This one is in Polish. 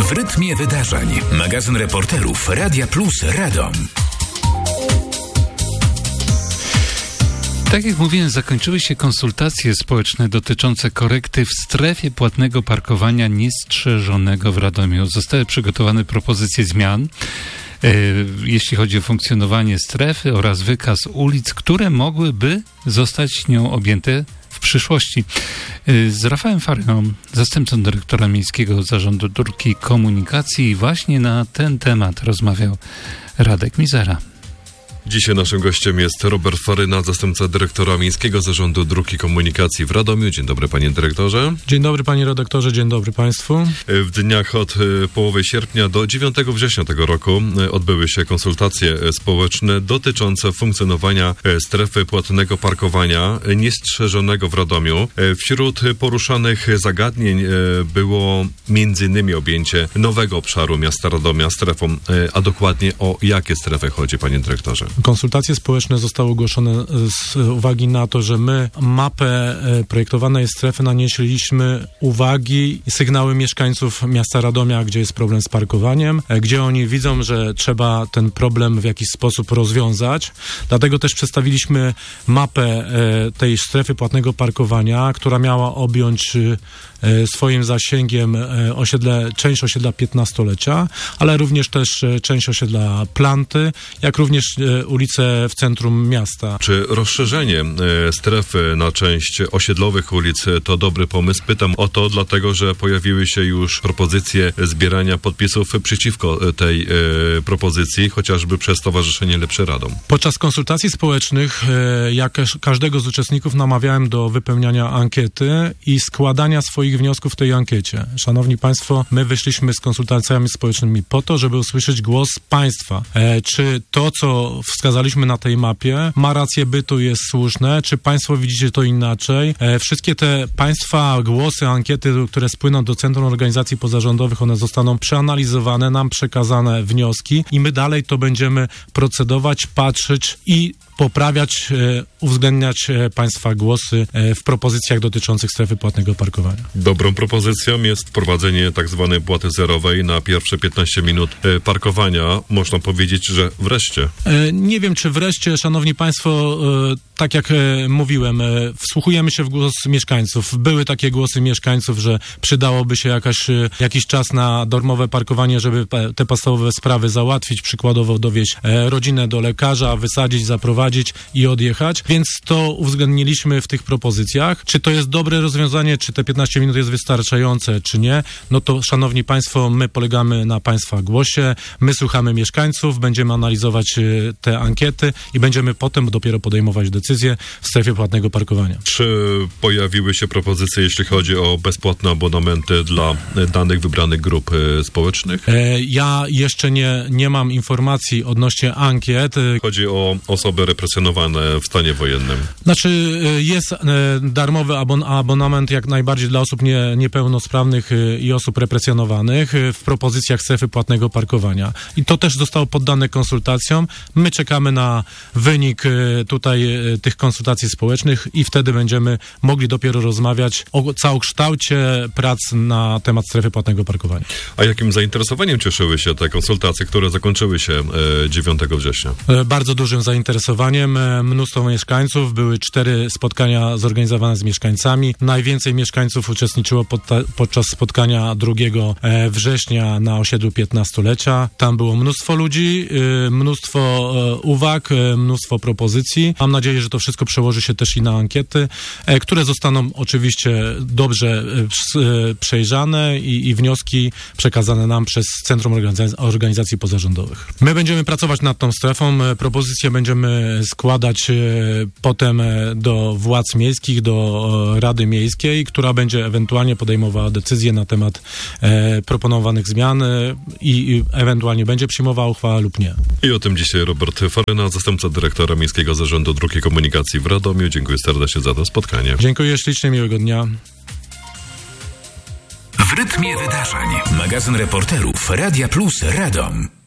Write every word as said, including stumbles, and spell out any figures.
W rytmie wydarzeń. Magazyn reporterów Radia Plus Radom. Tak jak mówiłem, zakończyły się konsultacje społeczne dotyczące korekty w strefie płatnego parkowania niestrzeżonego w Radomiu. Zostały przygotowane propozycje zmian, e, jeśli chodzi o funkcjonowanie strefy oraz wykaz ulic, które mogłyby zostać nią objęte w przyszłości. E, z Rafałem Faryną, zastępcą dyrektora Miejskiego Zarządu Dróg i Komunikacji, właśnie na ten temat rozmawiał Radek Mizera. Dzisiaj naszym gościem jest Robert Faryna, zastępca dyrektora Miejskiego Zarządu Dróg i Komunikacji w Radomiu. Dzień dobry, panie dyrektorze. Dzień dobry, panie redaktorze, dzień dobry państwu. W dniach od połowy sierpnia do dziewiątego września tego roku odbyły się konsultacje społeczne dotyczące funkcjonowania strefy płatnego parkowania niestrzeżonego w Radomiu. Wśród poruszanych zagadnień było między innymi objęcie nowego obszaru miasta Radomia strefą, a dokładnie o jakie strefy chodzi, panie dyrektorze? Konsultacje społeczne zostały ogłoszone z uwagi na to, że my mapę projektowanej strefy nanieśliśmy uwagi i sygnały mieszkańców miasta Radomia, gdzie jest problem z parkowaniem, gdzie oni widzą, że trzeba ten problem w jakiś sposób rozwiązać. Dlatego też przedstawiliśmy mapę tej strefy płatnego parkowania, która miała objąć swoim zasięgiem osiedle, część osiedla piętnastolecia, ale również też część osiedla Planty, jak również ulice w centrum miasta. Czy rozszerzenie strefy na część osiedlowych ulic to dobry pomysł? Pytam o to, dlatego że pojawiły się już propozycje zbierania podpisów przeciwko tej e, propozycji, chociażby przez Stowarzyszenie Lepszy Radom. Podczas konsultacji społecznych, jak każdego z uczestników, namawiałem do wypełniania ankiety i składania swoich wniosków w tej ankiecie. Szanowni państwo, my wyszliśmy z konsultacjami społecznymi po to, żeby usłyszeć głos państwa. E, czy to, co wskazaliśmy na tej mapie, ma rację bytu, jest słuszne, czy państwo widzicie to inaczej? E, wszystkie te państwa głosy, ankiety, które spłyną do Centrum Organizacji Pozarządowych, one zostaną przeanalizowane, nam przekazane wnioski i my dalej to będziemy procedować, patrzeć i poprawiać, e, uwzględniać e, państwa głosy e, w propozycjach dotyczących strefy płatnego parkowania. Dobrą propozycją jest wprowadzenie tak zwanej płaty zerowej na pierwsze piętnaście minut e, parkowania. Można powiedzieć, że wreszcie. E, nie wiem, czy wreszcie, szanowni państwo, e, tak jak e, mówiłem, e, wsłuchujemy się w głos mieszkańców. Były takie głosy mieszkańców, że przydałoby się jakaś, e, jakiś czas na darmowe parkowanie, żeby pe, te podstawowe sprawy załatwić, przykładowo dowieźć e, rodzinę do lekarza, wysadzić, zaprowadzić i odjechać, więc to uwzględniliśmy w tych propozycjach. Czy to jest dobre rozwiązanie, czy te piętnaście minut jest wystarczające, czy nie, no to szanowni państwo, my polegamy na państwa głosie, my słuchamy mieszkańców, będziemy analizować te ankiety i będziemy potem dopiero podejmować decyzje w strefie płatnego parkowania. Czy pojawiły się propozycje, jeśli chodzi o bezpłatne abonamenty dla danych wybranych grup społecznych? E, ja jeszcze nie, nie mam informacji odnośnie ankiet. Chodzi o osoby represjonowane w stanie wojennym. Znaczy jest e, darmowy abon- abonament jak najbardziej dla osób nie, niepełnosprawnych e, i osób represjonowanych e, w propozycjach strefy płatnego parkowania. I to też zostało poddane konsultacjom. My czekamy na wynik e, tutaj e, tych konsultacji społecznych i wtedy będziemy mogli dopiero rozmawiać o całokształcie prac na temat strefy płatnego parkowania. A jakim zainteresowaniem cieszyły się te konsultacje, które zakończyły się e, dziewiątego września? E, bardzo dużym zainteresowaniem. E, mnóstwo mieszkańców. Były cztery spotkania zorganizowane z mieszkańcami. Najwięcej mieszkańców uczestniczyło pod ta, podczas spotkania drugiego września na osiedlu piętnastolecia. Tam było mnóstwo ludzi, e, mnóstwo e, uwag, e, mnóstwo propozycji. Mam nadzieję, że to wszystko przełoży się też i na ankiety, e, które zostaną oczywiście dobrze e, przejrzane i, i wnioski przekazane nam przez Centrum Organizac- Organizacji Pozarządowych. My będziemy pracować nad tą strefą. E, propozycje będziemy składać e, potem e, do władz miejskich, do e, Rady Miejskiej, która będzie ewentualnie podejmowała decyzje na temat e, proponowanych zmian e, i ewentualnie będzie przyjmowała uchwałę lub nie. I o tym dzisiaj Robert Faryna, zastępca dyrektora Miejskiego Zarządu Dróg i Komunikacji w Radomiu. Dziękuję serdecznie za to spotkanie. Dziękuję ślicznie, miłego dnia. W rytmie wydarzeń. Magazyn reporterów Radia Plus Radom.